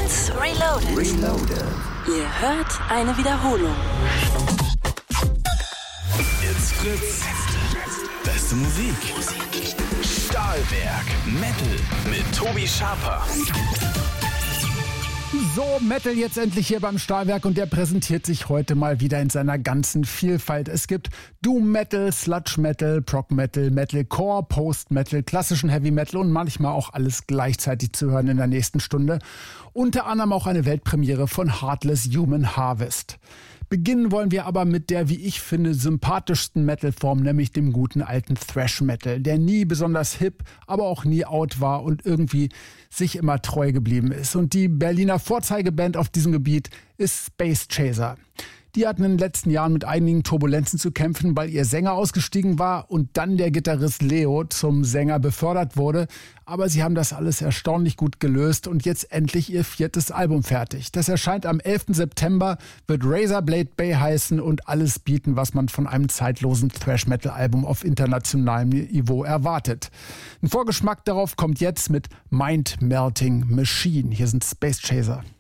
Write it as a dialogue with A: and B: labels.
A: Fritz Reloaded. Ihr hört eine Wiederholung.
B: It's Fritz. Beste Musik. Stahlwerk. Metal mit Tobi Schaper.
C: So, Metal jetzt endlich hier beim Stahlwerk und der präsentiert sich heute mal wieder in seiner ganzen Vielfalt. Es gibt Doom Metal, Sludge Metal, Prog Metal, Metalcore, Post Metal, klassischen Heavy Metal und manchmal auch alles gleichzeitig zu hören in der nächsten Stunde. Unter anderem auch eine Weltpremiere von Heartless Human Harvest. Beginnen wollen wir aber mit der, wie ich finde, sympathischsten Metalform, nämlich dem guten alten Thrash Metal, der nie besonders hip, aber auch nie out war und irgendwie sich immer treu geblieben ist. Und die Berliner Vorzeigeband auf diesem Gebiet ist Space Chaser. Die hatten in den letzten Jahren mit einigen Turbulenzen zu kämpfen, weil ihr Sänger ausgestiegen war und dann der Gitarrist Leo zum Sänger befördert wurde. Aber sie haben das alles erstaunlich gut gelöst und jetzt endlich ihr 4. Album fertig. Das erscheint am 11. September, wird Razorblade Bay heißen und alles bieten, was man von einem zeitlosen Thrash-Metal-Album auf internationalem Niveau erwartet. Ein Vorgeschmack darauf kommt jetzt mit Mind Melting Machine. Hier sind Space Chaser.